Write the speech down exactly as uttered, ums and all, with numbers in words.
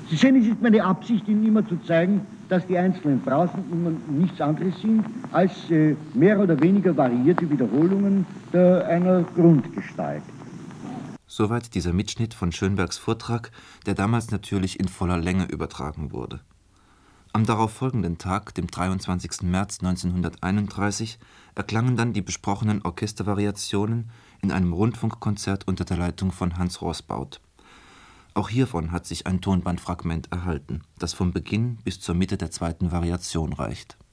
Sie sehen, es ist meine Absicht, Ihnen immer zu zeigen, dass die einzelnen Phrasen immer nichts anderes sind als äh, mehr oder weniger variierte Wiederholungen der, einer Grundgestalt. Soweit dieser Mitschnitt von Schönbergs Vortrag, der damals natürlich in voller Länge übertragen wurde. Am darauffolgenden Tag, dem dreiundzwanzigsten März neunzehnhunderteinunddreißig, erklangen dann die besprochenen Orchestervariationen in einem Rundfunkkonzert unter der Leitung von Hans Roßbaut. Auch hiervon hat sich ein Tonbandfragment erhalten, das vom Beginn bis zur Mitte der zweiten Variation reicht